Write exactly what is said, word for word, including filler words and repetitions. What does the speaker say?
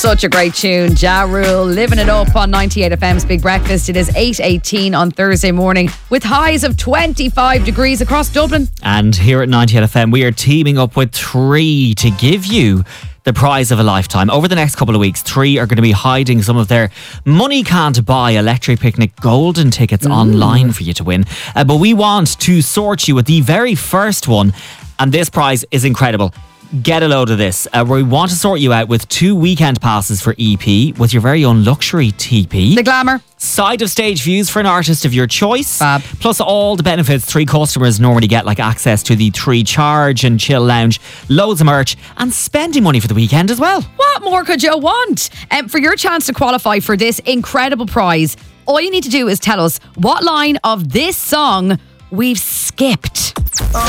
Such a great tune. Ja Rule, living it up on ninety-eight F M's Big Breakfast. It is eight eighteen on Thursday morning with highs of twenty-five degrees across Dublin. And here at ninety-eight F M, we are teaming up with Three to give you the prize of a lifetime. Over the next couple of weeks, Three are going to be hiding some of their money can't buy electric picnic golden tickets mm. online for you to win. Uh, but we want to sort you with the very first one. And this prize is incredible. Get a load of this. Uh, we want to sort you out with two weekend passes for E P with your very own luxury T P. The glamour. Side of stage views for an artist of your choice. Fab. Plus all the benefits Three customers normally get, like access to the Three Charge and Chill Lounge, loads of merch, and spending money for the weekend as well. What more could you want? Um, for your chance to qualify for this incredible prize, all you need to do is tell us what line of this song we've skipped.